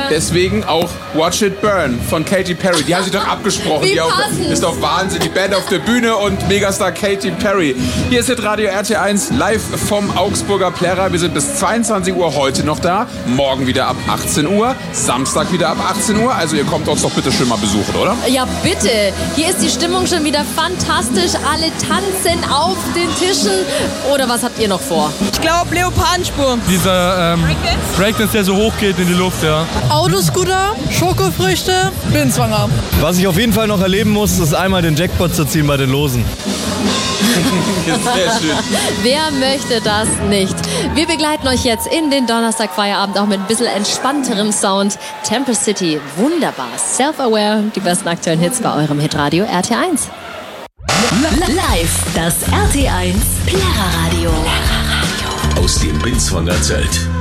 Deswegen auch Watch It Burn von Katy Perry. Die haben sich doch abgesprochen. Wie Die ist doch Wahnsinn. Die Band auf der Bühne und Megastar Katy Perry. Hier ist Radio RT1 live vom Augsburger Plärrer. Wir sind bis 22 Uhr heute noch da. Morgen wieder ab 18 Uhr. Samstag wieder ab 18 Uhr. Also ihr kommt uns doch bitte schön mal besuchen, oder? Ja, bitte. Hier ist die Stimmung schon wieder fantastisch. Alle tanzen auf den Tischen. Oder was habt ihr noch vor? Ich glaube Leopardenspur. Dieser Breakdance, der so hoch geht in die Luft, ja. Autoscooter, Schokofrüchte, bin schwanger. Was ich auf jeden Fall noch erleben muss, ist einmal den Jackpot zu ziehen bei den Losen. Sehr schön. Wer möchte das nicht? Wir begleiten euch jetzt in den Donnerstagfeierabend auch mit ein bisschen entspannterem Sound. Temple City, wunderbar. Self-Aware, die besten aktuellen Hits bei eurem Hitradio RT1. Live, das RT1 Plärrer Radio. Aus dem Binz von der Zelt.